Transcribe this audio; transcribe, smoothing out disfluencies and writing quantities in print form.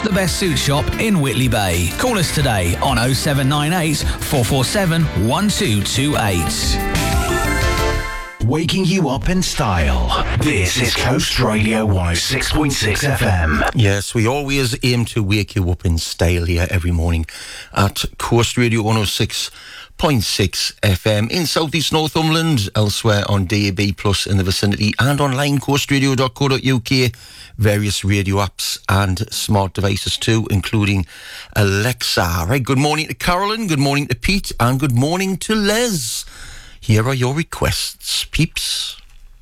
the best suit shop in Whitley Bay. Call us today on 0798 447 1228. Waking you up in style. This is Coast Radio 106.6 FM. Yes, we always aim to wake you up in style here every morning at Coast Radio 106.6 FM in South East Northumberland, elsewhere on DAB Plus in the vicinity, and online coastradio.co.uk, various radio apps and smart devices too, including Alexa. Right, good morning to Carolyn, good morning to Pete, and good morning to Les. Here are your requests, peeps.